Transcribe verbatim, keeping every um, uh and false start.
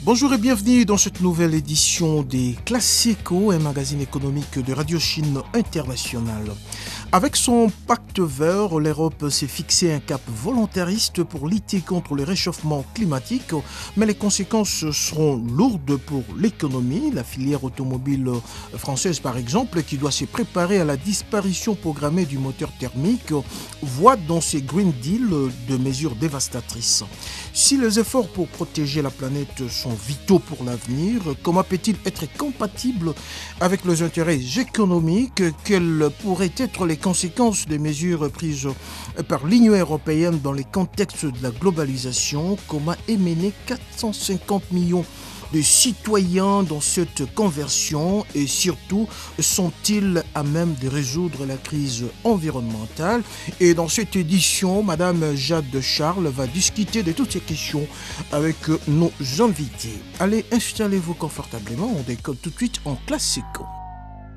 Bonjour et bienvenue dans cette nouvelle édition des Classico, un magazine économique de Radio Chine Internationale. Avec son pacte vert, l'Europe s'est fixé un cap volontariste pour lutter contre le réchauffement climatique, mais les conséquences seront lourdes pour l'économie. La filière automobile française, par exemple, qui doit se préparer à la disparition programmée du moteur thermique, voit dans ces Green Deal de mesures dévastatrices. Si les efforts pour protéger la planète sont vitaux pour l'avenir, comment peut-il être compatible avec les intérêts économiques? Quelles pourraient être les conséquences des mesures prises par l'Union européenne dans les contextes de la globalisation? Comment émener quatre cent cinquante millions de citoyens dans cette conversion et surtout, sont-ils à même de résoudre la crise environnementale? Et dans cette édition, Madame Jade Charles va discuter de toutes ces questions avec nos invités. Allez, installez-vous confortablement, on décolle tout de suite en Classico.